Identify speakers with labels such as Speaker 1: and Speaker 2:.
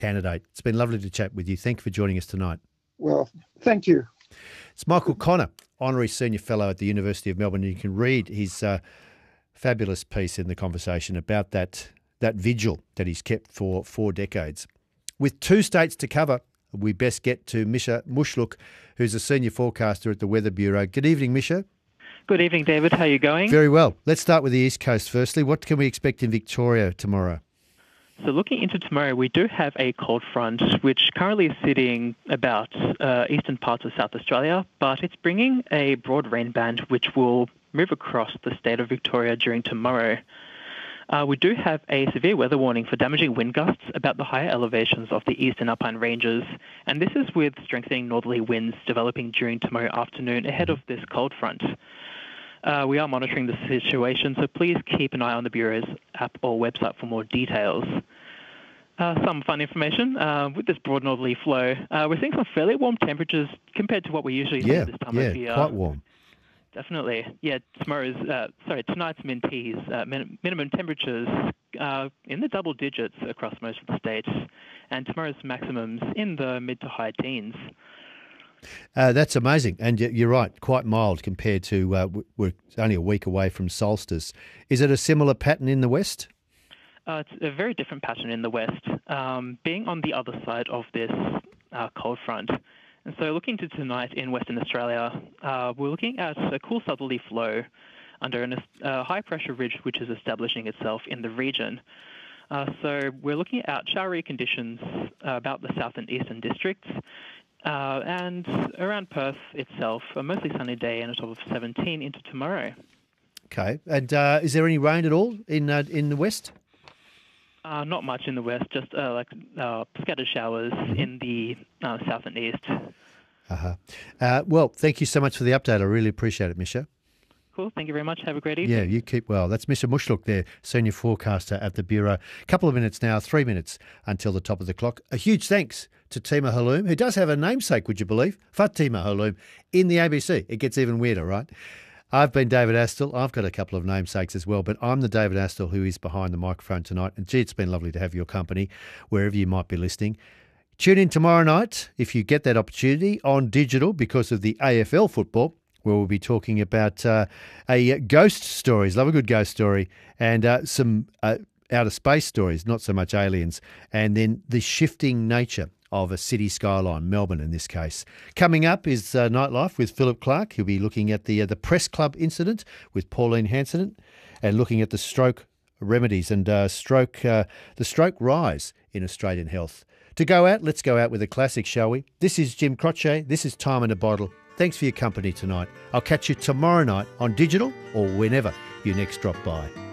Speaker 1: candidate. It's been lovely to chat with you. Thank you for joining us tonight.
Speaker 2: Well, thank you.
Speaker 1: It's Michael Connor, Honorary Senior Fellow at the University of Melbourne. You can read his fabulous piece in The Conversation about that vigil that he's kept for 4 decades. With 2 states to cover, we best get to Misha Mushluk, who's a senior forecaster at the Weather Bureau. Good evening, Misha.
Speaker 3: Good evening, David. How are you going?
Speaker 1: Very well. Let's start with the East Coast firstly. What can we expect in Victoria tomorrow?
Speaker 3: So looking into tomorrow, we do have a cold front, which currently is sitting about eastern parts of South Australia, but it's bringing a broad rain band, which will move across the state of Victoria during tomorrow. We do have a severe weather warning for damaging wind gusts about the higher elevations of the eastern alpine ranges, and this is with strengthening northerly winds developing during tomorrow afternoon ahead of this cold front. We are monitoring the situation, so please keep an eye on the Bureau's app or website for more details. Some fun information. With this broad northerly flow, we're seeing some fairly warm temperatures compared to what we usually see this time of year.
Speaker 1: Yeah, quite warm.
Speaker 3: Definitely. Yeah, tonight's minimum temperatures in the double digits across most of the states, and tomorrow's maximums in the mid to high teens.
Speaker 1: That's amazing. And you're right, quite mild compared to we're only a week away from solstice. Is it a similar pattern in the west?
Speaker 3: It's a very different pattern in the west, being on the other side of this cold front. And so looking to tonight in Western Australia, we're looking at a cool southerly flow under a high-pressure ridge which is establishing itself in the region. So we're looking at showery conditions about the south and eastern districts, and around Perth itself, a mostly sunny day and a top of 17 into tomorrow.
Speaker 1: Okay. And is there any rain at all in the west?
Speaker 3: Not much in the west, just scattered showers in the south and east.
Speaker 1: Well, thank you so much for the update. I really appreciate it, Misha.
Speaker 3: Cool. Thank you very much. Have a great evening.
Speaker 1: Yeah, you keep well. That's Misha Mushluk there, senior forecaster at the Bureau. A couple of minutes now, 3 minutes until the top of the clock. A huge thanks to Tima Haloum, who does have a namesake, would you believe? Fatima Haloum in the ABC. It gets even weirder, right? I've been David Astle. I've got a couple of namesakes as well, but I'm the David Astle who is behind the microphone tonight. And gee, it's been lovely to have your company wherever you might be listening. Tune in tomorrow night, if you get that opportunity, on digital because of the AFL football, where we'll be talking about a ghost stories. Love a good ghost story. And some outer space stories, not so much aliens. And then the shifting nature of a city skyline, Melbourne in this case. Coming up is Nightlife with Philip Clark. He'll be looking at the Press Club incident with Pauline Hanson and looking at the stroke remedies and the stroke rise in Australian health. To go out, let's go out with a classic, shall we? This is Jim Crotchet. This is Time in a Bottle. Thanks for your company tonight. I'll catch you tomorrow night on digital or whenever you next drop by.